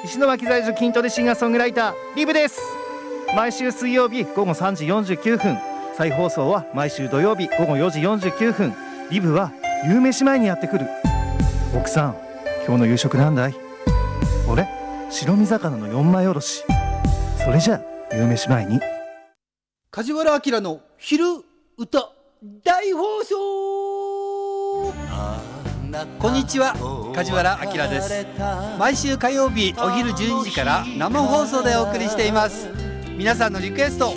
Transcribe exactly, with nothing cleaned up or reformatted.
石巻在住筋トレシンガーソングライターリブです。毎週水曜日午後さんじよんじゅうきゅうふん、再放送は毎週土曜日午後よじよんじゅうきゅうふん。リブは夕飯前にやってくる。奥さん、今日の夕食なんだい？俺、白身魚の四枚おろし。それじゃあ夕飯前に。 梶原明の昼歌大放送。こんにちは、梶原明です。毎週火曜日お昼じゅうにじから生放送でお送りしています。皆さんのリクエスト